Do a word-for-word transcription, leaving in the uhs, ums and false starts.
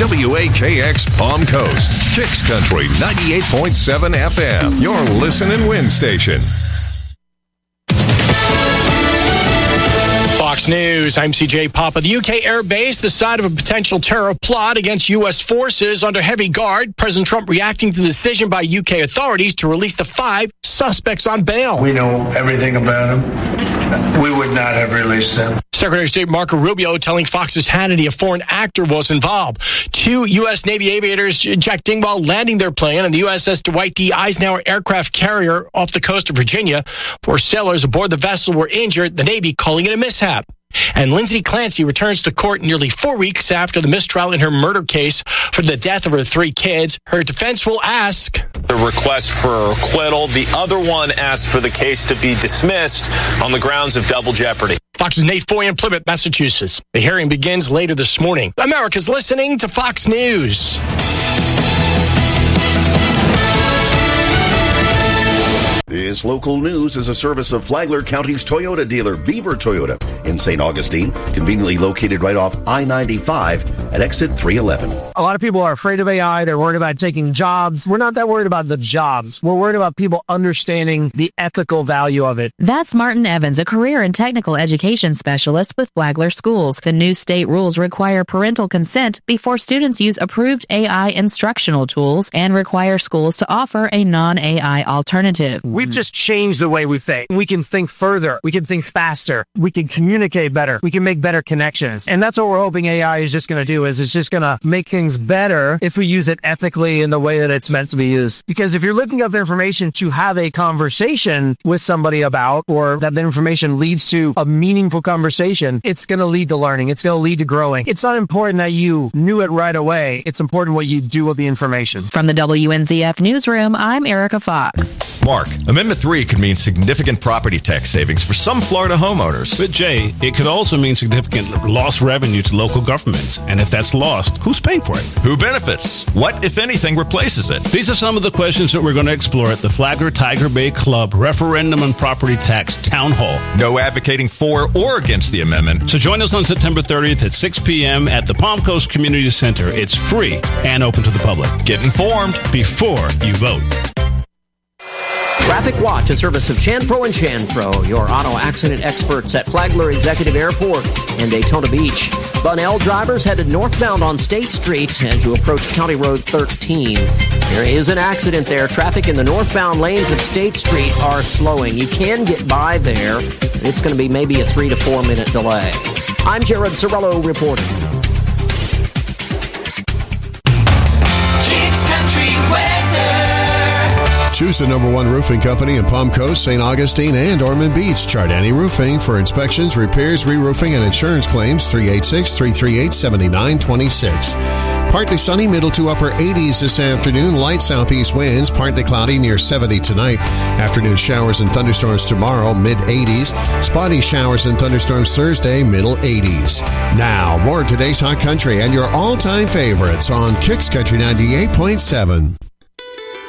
W A K X Palm Coast, Kicks Country ninety-eight point seven F M, your listen and win station. Fox News, I'm C J Papa. The U K Air Base, the site of a potential terror plot against U S forces under heavy guard. President Trump reacting to the decision by U K authorities to release the five suspects on bail. We know everything about them. We would not have released them. Secretary of State Marco Rubio telling Fox's Hannity a foreign actor was involved. Two U S Navy aviators, Jack Dingwall, landing their plane on the U S S Dwight D. Eisenhower aircraft carrier off the coast of Virginia. Four sailors aboard the vessel were injured, the Navy calling it a mishap. And Lindsay Clancy returns to court nearly four weeks after the mistrial in her murder case for the death of her three kids. Her defense will ask. The request for acquittal. The other one asked for the case to be dismissed on the grounds of double jeopardy. Fox's Nate Foy in Plymouth, Massachusetts. The hearing begins later this morning. America's listening to Fox News. This local news is a service of Flagler County's Toyota dealer, Beaver Toyota, in Saint Augustine, conveniently located right off I ninety-five at exit three eleven. A lot of people are afraid of A I. They're worried about taking jobs. We're not that worried about the jobs. We're worried about people understanding the ethical value of it. That's Martin Evans, a career and technical education specialist with Flagler Schools. The new state rules require parental consent before students use approved A I instructional tools and require schools to offer a non-A I alternative. We've just changed the way we think. We can think further. We can think faster. We can communicate better. We can make better connections. And that's what we're hoping A I is just going to do, is it's just going to make things better if we use it ethically in the way that it's meant to be used. Because if you're looking up information to have a conversation with somebody about, or that the information leads to a meaningful conversation, it's going to lead to learning. It's going to lead to growing. It's not important that you knew it right away. It's important what you do with the information. From the W N Z F Newsroom, I'm Erica Fox. Mark, Amendment three could mean significant property tax savings for some Florida homeowners. But Jay, it could also mean significant lost revenue to local governments. And if that's lost, who's paying for it? Who benefits? What, if anything, replaces it? These are some of the questions that we're going to explore at the Flagler Tiger Bay Club Referendum on Property Tax Town Hall. No advocating for or against the amendment. So join us on September thirtieth at six p.m. at the Palm Coast Community Center. It's free and open to the public. Get informed before you vote. Traffic Watch, a service of Chanfro and Chanfro, your auto accident experts at Flagler Executive Airport and Daytona Beach. Bunnell drivers headed northbound on State Street as you approach County Road thirteen. There is an accident there. Traffic in the northbound lanes of State Street are slowing. You can get by there. It's going to be maybe a three to four minute delay. I'm Jared Sorello reporting. Kicks Country Weather. Choose the number one roofing company in Palm Coast, Saint Augustine, and Ormond Beach. Chardani Roofing for inspections, repairs, re-roofing, and insurance claims. three eight six, three three eight, seven nine two six. Partly sunny, middle to upper eighties this afternoon. Light southeast winds, partly cloudy, near seventy tonight. Afternoon showers and thunderstorms tomorrow, mid-eighties. Spotty showers and thunderstorms Thursday, middle eighties. Now, more of today's Hot Country and your all-time favorites on Kicks Country ninety-eight point seven.